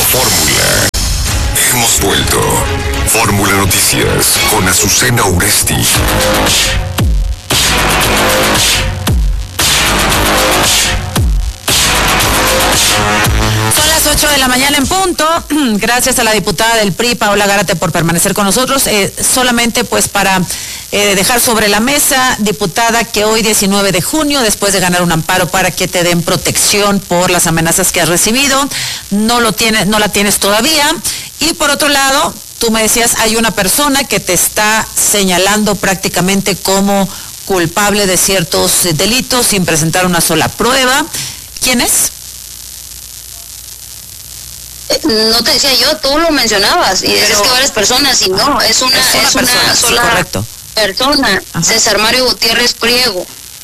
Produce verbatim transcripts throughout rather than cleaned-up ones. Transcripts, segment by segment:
Fórmula. Hemos vuelto. Fórmula Noticias con Azucena Uresti. Son las ocho de la mañana en punto. Gracias a la diputada del P R I, Paola Gárate, por permanecer con nosotros. Eh, solamente pues para eh, dejar sobre la mesa, diputada, que hoy diecinueve de junio, después de ganar un amparo para que te den protección por las amenazas que has recibido, no lo tienes, no la tienes todavía. Y por otro lado, tú me decías, hay una persona que te está señalando prácticamente como culpable de ciertos delitos sin presentar una sola prueba. ¿Quién es? No te decía yo, tú lo mencionabas, y decías Pero, que varias personas, y no, es una, es una, es una persona, sola sí, correcto. persona, Ajá. César Mario Gutiérrez Priego.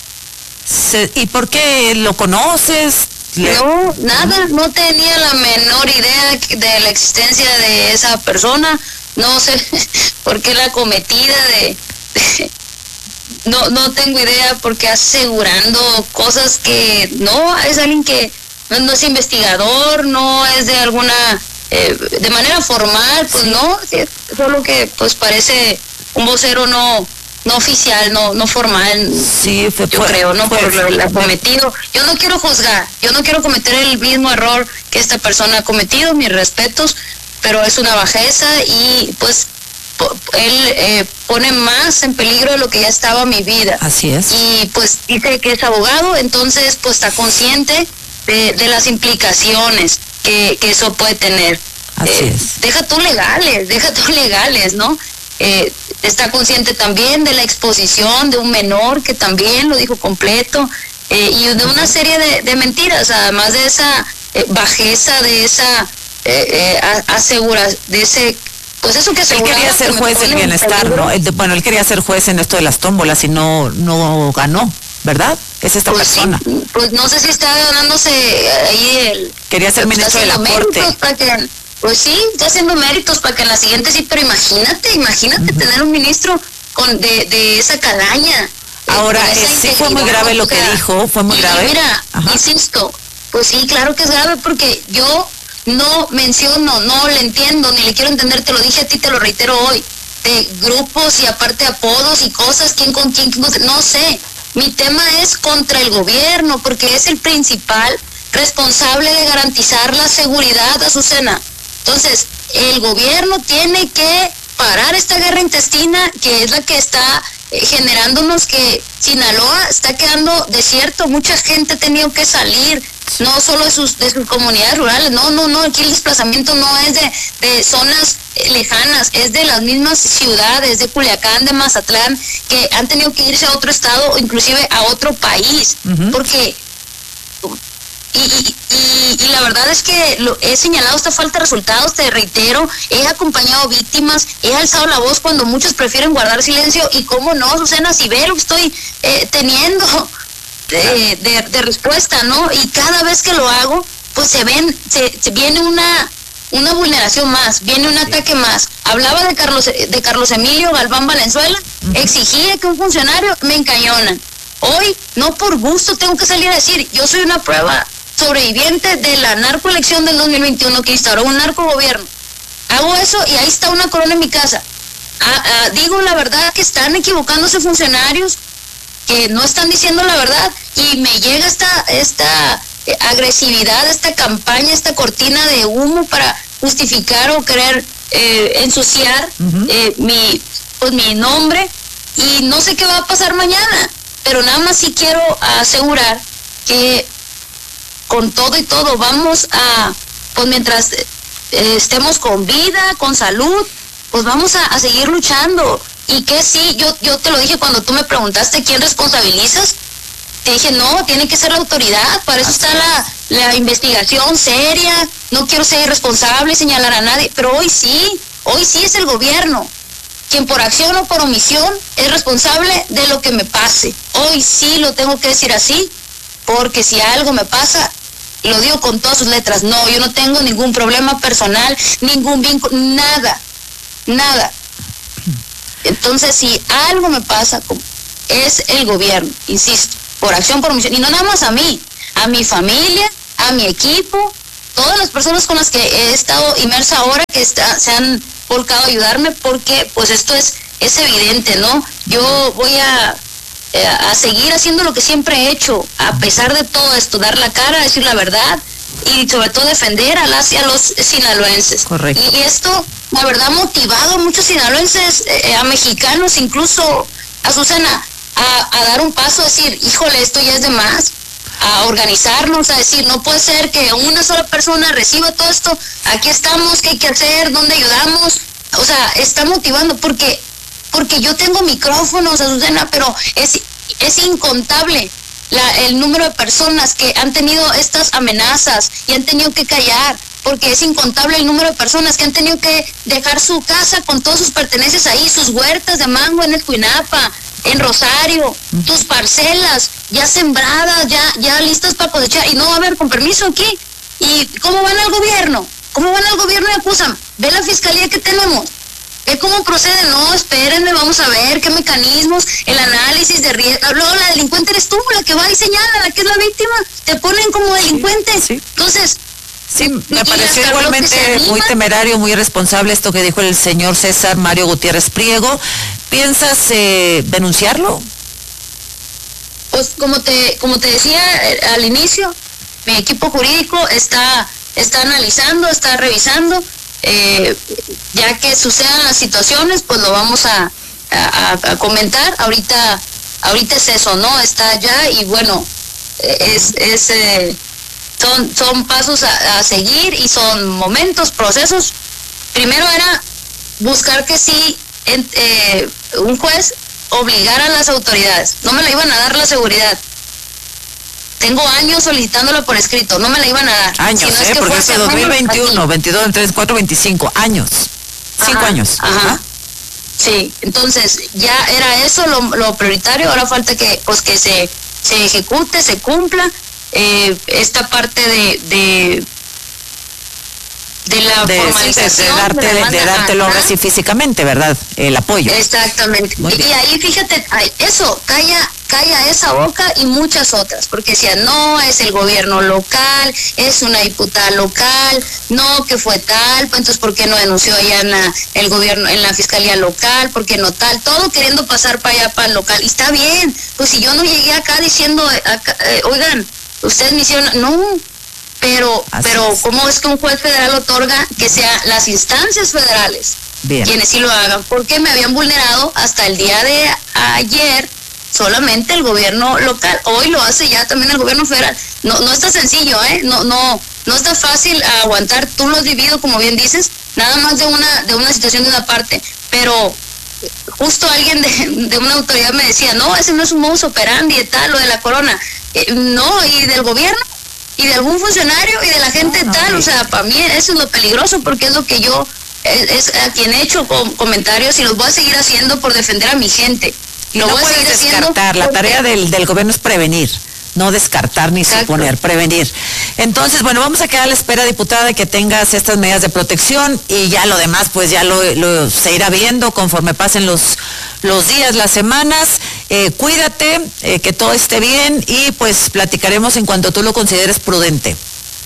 Se, ¿Y por qué lo conoces? No, nada, no tenía la menor idea de la existencia de esa persona, no sé por qué la cometida de... de no, no tengo idea, porque asegurando cosas que no, es alguien que no, no es investigador, no es de alguna, eh, de manera formal, pues sí. no, solo que pues parece un vocero no no oficial, no no formal, sí, fue, yo fue, creo, ¿no? Fue, por fue, lo cometido. Yo no quiero juzgar, yo no quiero cometer el mismo error que esta persona ha cometido, mis respetos, pero es una bajeza y pues él eh, pone más en peligro de lo que ya estaba mi vida. Así es. Y pues dice que es abogado, entonces pues está consciente de, de las implicaciones que, que eso puede tener. Así eh, es. Deja tú legales, deja tú legales, ¿no? Eh, está consciente también de la exposición de un menor, que también lo dijo completo, eh, y de una serie de, de mentiras, además de esa eh, bajeza, de esa eh, eh, asegura, de ese... Pues eso que él quería ser juez del bienestar, ¿no? Él, bueno, él quería ser juez en esto de las tómbolas y no no ganó, ¿verdad? Es esta pues persona. Sí, pues no sé si está ganándose ahí el... Quería ser ministro de la Corte. Que, pues sí, está haciendo méritos para que en la siguiente sí, pero imagínate, imagínate uh-huh. tener un ministro con de, de esa calaña. Ahora, eh, sí fue muy grave lo que dijo, fue muy y, grave. Mira, Ajá. insisto, pues sí, claro que es grave porque yo... no menciono, no le entiendo, ni le quiero entender, te lo dije a ti, te lo reitero hoy, de grupos y aparte apodos y cosas, quién con quién, quién con, no sé, mi tema es contra el gobierno, porque es el principal responsable de garantizar la seguridad, Azucena. Entonces, el gobierno tiene que parar esta guerra intestina, que es la que está eh, generándonos que Sinaloa está quedando desierto, mucha gente ha tenido que salir, no solo de sus de sus comunidades rurales, no, no, no, aquí el desplazamiento no es de, de zonas lejanas, es de las mismas ciudades, de Culiacán, de Mazatlán, que han tenido que irse a otro estado o inclusive a otro país, uh-huh. porque y, y, y, y la verdad es que lo, he señalado esta falta de resultados, te reitero, he acompañado víctimas, he alzado la voz cuando muchos prefieren guardar silencio, y cómo no, Azucena, si ve lo que estoy eh, teniendo De, de, de respuesta, ¿no? Y cada vez que lo hago, pues se ven, se, se viene una una vulneración más, viene un ataque más. Hablaba de Carlos de Carlos Emilio Galván Valenzuela, uh-huh. exigía que un funcionario me encañonan. Hoy, no por gusto, tengo que salir a decir, yo soy una prueba sobreviviente de la narcoelección del dos mil veintiuno que instauró un narcogobierno. Hago eso y ahí está una corona en mi casa. Ah, ah, digo la verdad que están equivocándose funcionarios, que no están diciendo la verdad, y me llega esta esta eh, agresividad, esta campaña, esta cortina de humo para justificar o querer eh, ensuciar uh-huh. eh, mi pues mi nombre, y no sé qué va a pasar mañana, pero nada más sí quiero asegurar que con todo y todo vamos a, pues mientras eh, estemos con vida, con salud, pues vamos a, a seguir luchando. Y que sí, yo yo te lo dije cuando tú me preguntaste quién responsabilizas, te dije no, tiene que ser la autoridad, para eso está la, la investigación seria, no quiero ser irresponsable y señalar a nadie, pero hoy sí, hoy sí es el gobierno quien por acción o por omisión es responsable de lo que me pase. Hoy sí lo tengo que decir así, porque si algo me pasa, lo digo con todas sus letras, no, yo no tengo ningún problema personal, ningún vínculo, nada, nada. Entonces, si algo me pasa, es el gobierno, insisto, por acción, por omisión, y no nada más a mí, a mi familia, a mi equipo, todas las personas con las que he estado inmersa ahora, que está, se han volcado a ayudarme, porque pues esto es, es evidente, ¿no? Yo voy a, eh, a seguir haciendo lo que siempre he hecho, a pesar de todo esto, dar la cara, decir la verdad, y sobre todo defender a las y a los sinaloenses. Correcto. Y, y esto, la verdad, ha motivado a muchos sinaloenses, eh, a mexicanos, incluso a Susana, a, a dar un paso, a decir, híjole, esto ya es de más, a organizarnos, a decir, no puede ser que una sola persona reciba todo esto, aquí estamos, ¿qué hay que hacer? ¿Dónde ayudamos? O sea, está motivando, porque porque yo tengo micrófonos, Susana, pero es, es incontable la, el número de personas que han tenido estas amenazas y han tenido que callar, porque es incontable el número de personas que han tenido que dejar su casa con todas sus pertenencias ahí, sus huertas de mango en el Cuinapa, en Rosario, tus parcelas ya sembradas, ya ya listas para cosechar, y no va a haber con permiso aquí. ¿Y cómo van al gobierno? ¿Cómo van al gobierno y acusan? Ve la fiscalía que tenemos, ve cómo procede. No, espérenme, vamos a ver qué mecanismos, el análisis de riesgo. Luego la delincuente eres tú, la que va y señala, la que es la víctima, te ponen como delincuente. Sí, sí. Entonces, sí, me pareció igualmente muy temerario, muy irresponsable esto que dijo el señor César Mario Gutiérrez Priego. ¿Piensas eh, denunciarlo? Pues como te como te decía eh, al inicio, mi equipo jurídico está está analizando, está revisando, eh, ya que sucedan las situaciones, pues lo vamos a, a, a comentar. Ahorita ahorita es eso, ¿no? Está allá y bueno, es es eh, son son pasos a, a seguir y son momentos, procesos. Primero era buscar que sí En, eh, un juez obligara a las autoridades, no me la iban a dar la seguridad. Tengo años solicitándola por escrito, no me la iban a dar. Años, si no es eh, que porque es de dos mil veintiuno, veintidós, veintitrés, veinticuatro, veinticinco, años. Cinco ajá, años. Ajá. Ajá. Sí, entonces ya era eso lo, lo prioritario, ahora falta que pues que se, se ejecute, se cumpla eh, esta parte de... de de la de, formalización de, de darte, de, de dártelo ahora sí físicamente, ¿verdad? El apoyo. Exactamente. Y, y ahí fíjate, eso, calla, calla esa boca y muchas otras, porque decían, no, es el gobierno local, es una diputada local, no, que fue tal, pues entonces, ¿por qué no denunció allá en la, el gobierno, en la fiscalía local? ¿Por qué no tal? Todo queriendo pasar para allá, para el local. Y está bien, pues si yo no llegué acá diciendo, acá, eh, oigan, ustedes me hicieron, no, pero Así pero es. ¿Cómo es que un juez federal otorga que sean las instancias federales Bien. quienes sí lo hagan? Porque me habían vulnerado hasta el día de ayer solamente el gobierno local, hoy lo hace ya también el gobierno federal. No no está sencillo, ¿eh? No no no está fácil aguantar, tú lo has vivido, como bien dices, nada más de una de una situación de una parte, pero justo alguien de, de una autoridad me decía, no, ese no es un modus operandi de tal, lo de la corona. Eh, no, y del gobierno, y de algún funcionario y de la gente no, no, tal, no. O sea, para mí eso es lo peligroso, porque es lo que yo, es, es a quien he hecho com comentarios y los voy a seguir haciendo por defender a mi gente. Y lo no voy a seguir descartar, la tarea del, del gobierno es prevenir, no descartar ni Exacto. suponer, prevenir. Entonces, bueno, vamos a quedar a la espera, diputada, de que tengas estas medidas de protección y ya lo demás, pues ya lo, lo se irá viendo conforme pasen los, los días, las semanas. Eh, cuídate, eh, que todo esté bien y pues platicaremos en cuanto tú lo consideres prudente.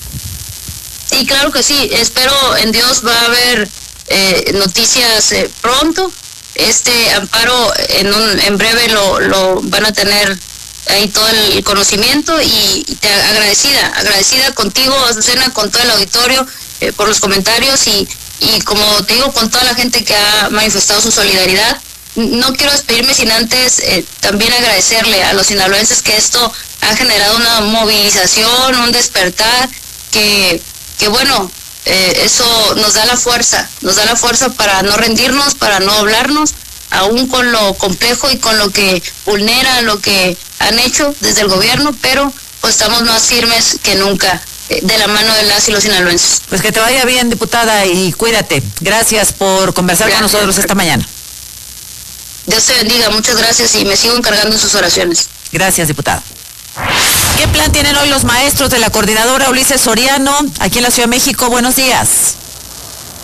Sí, claro que sí, espero en Dios va a haber eh, noticias eh, pronto. Este amparo en un en breve lo, lo van a tener ahí todo el conocimiento y, y te agradecida, agradecida contigo, Azucena, con todo el auditorio eh, por los comentarios y, y como te digo, con toda la gente que ha manifestado su solidaridad. No quiero despedirme sin antes eh, también agradecerle a los sinaloenses que esto ha generado una movilización, un despertar, que, que bueno, eh, eso nos da la fuerza, nos da la fuerza para no rendirnos, para no doblarnos, aún con lo complejo y con lo que vulnera lo que han hecho desde el gobierno, pero pues estamos más firmes que nunca eh, de la mano de las y los sinaloenses. Pues que te vaya bien, diputada, y cuídate. Gracias por conversar gracias. con nosotros esta mañana. Dios te bendiga, muchas gracias y me sigo encargando en sus oraciones. Gracias, diputada. ¿Qué plan tienen hoy los maestros de la coordinadora Ulises Soriano aquí en la Ciudad de México? Buenos días.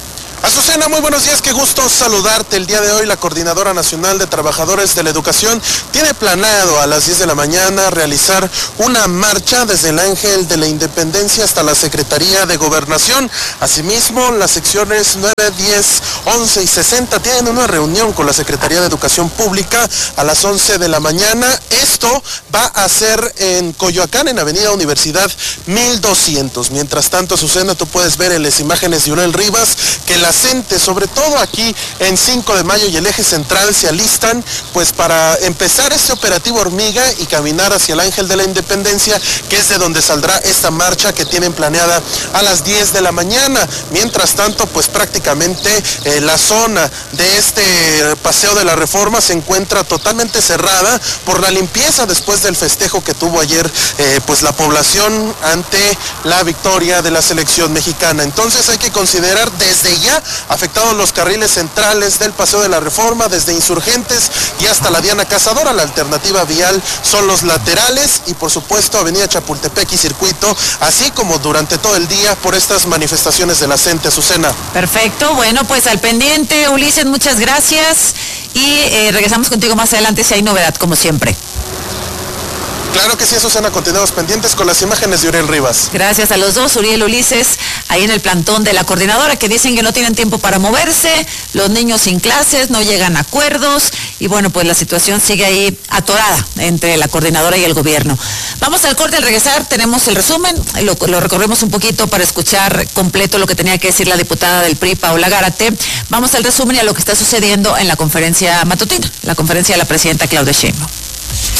Azucena, muy buenos días, qué gusto saludarte. El día de hoy la Coordinadora Nacional de Trabajadores de la Educación tiene planeado a las diez de la mañana realizar una marcha desde el Ángel de la Independencia hasta la Secretaría de Gobernación. Asimismo, las secciones nueve, diez, once y sesenta tienen una reunión con la Secretaría de Educación Pública a las once de la mañana. Esto va a ser en Coyoacán, en Avenida Universidad mil doscientos. Mientras tanto, Azucena, tú puedes ver en las imágenes de Uriel Rivas que la gente, sobre todo aquí en cinco de mayo y el eje central, se alistan pues para empezar este operativo hormiga y caminar hacia el Ángel de la Independencia, que es de donde saldrá esta marcha que tienen planeada a las diez de la mañana. Mientras tanto, pues prácticamente eh, la zona de este Paseo de la Reforma se encuentra totalmente cerrada por la limpieza después del festejo que tuvo ayer eh, pues la población ante la victoria de la selección mexicana. Entonces hay que considerar desde ya afectados los carriles centrales del Paseo de la Reforma, desde Insurgentes y hasta la Diana Cazadora. La alternativa vial son los laterales y por supuesto Avenida Chapultepec y Circuito, así como durante todo el día por estas manifestaciones de la gente. Azucena. Perfecto, bueno, pues al pendiente, Ulises, muchas gracias y eh, regresamos contigo más adelante si hay novedad, como siempre. Claro que sí, Azucena, continuamos pendientes con las imágenes de Uriel Rivas. Gracias a los dos, Uriel, Ulises, ahí en el plantón de la coordinadora, que dicen que no tienen tiempo para moverse, los niños sin clases, no llegan a acuerdos, y bueno, pues la situación sigue ahí atorada entre la coordinadora y el gobierno. Vamos al corte, al regresar tenemos el resumen, lo, lo recorremos un poquito para escuchar completo lo que tenía que decir la diputada del P R I, Paola Gárate. Vamos al resumen y a lo que está sucediendo en la conferencia matutina, la conferencia de la presidenta Claudia Sheinbaum.